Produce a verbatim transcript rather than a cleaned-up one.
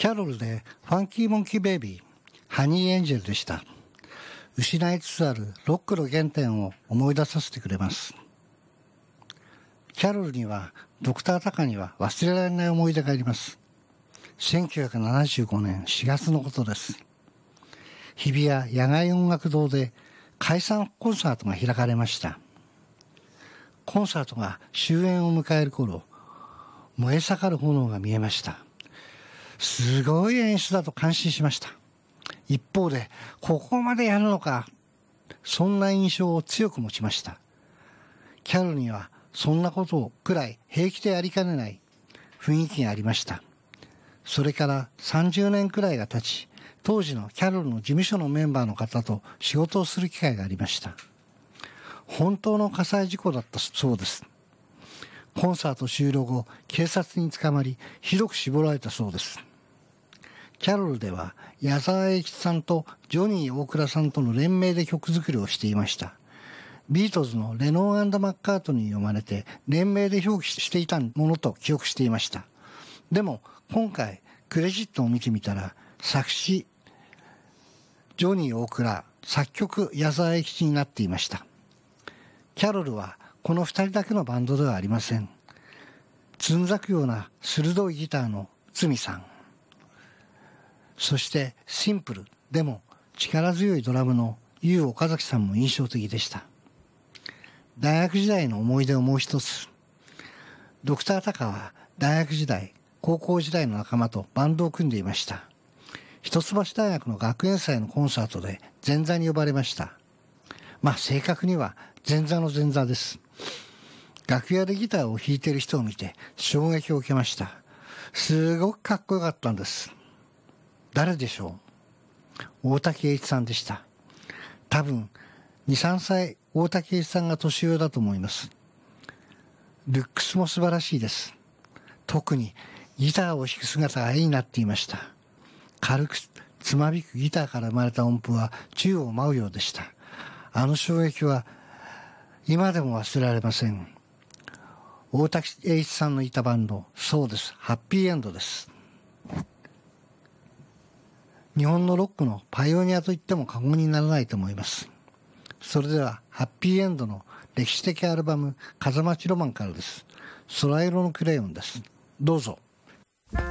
キャロルでファンキーモンキーベイビー、ハニーエンジェルでした。失いつつあるロックの原点を思い出させてくれます。キャロルには、ドクター・タカには忘れられない思い出があります。せんきゅうひゃくななじゅうごねんしがつのことです。日比谷野外音楽堂で解散コンサートが開かれました。コンサートが終焉を迎える頃、燃え盛る炎が見えました。すごい演出だと感心しました。一方で、ここまでやるのか、そんな印象を強く持ちました。キャロルにはそんなことくらい平気でやりかねない雰囲気がありました。それからさんじゅうねんくらいが経ち、当時のキャロルの事務所のメンバーの方と仕事をする機会がありました。本当の火災事故だったそうです。コンサート終了後、警察に捕まり、ひどく絞られたそうです。キャロルでは、矢沢永吉さんとジョニー大倉さんとの連名で曲作りをしていました。ビートルズのレノン&マッカートニーに読まれて、連名で表記していたものと記憶していました。でも、今回、クレジットを見てみたら、作詞、ジョニー大倉、作曲、矢沢永吉になっていました。キャロルは、この二人だけのバンドではありません。つんざくような鋭いギターの堤さん。そしてシンプルでも力強いドラムのユウ岡崎さんも印象的でした。大学時代の思い出をもう一つ。ドクター・タカは大学時代、高校時代の仲間とバンドを組んでいました。一橋大学の学園祭のコンサートで前座に呼ばれました。まあ正確には前座の前座です。楽屋でギターを弾いている人を見て衝撃を受けました。すごくかっこよかったんです。誰でしょう？大竹栄一さんでした。多分に、さんさい大竹栄一さんが年上だと思います。ルックスも素晴らしいです。特にギターを弾く姿が絵になっていました。軽くつまびくギターから生まれた音符は宙を舞うようでした。あの衝撃は今でも忘れられません。大竹栄一さんのいたバンド、そうです、ハッピーエンドです。日本のロックのパイオニアと言っても過言にならないと思います。それでは、ハッピーエンドの歴史的アルバム、風待ちロマンからです。空色のクレヨンです。どうぞ。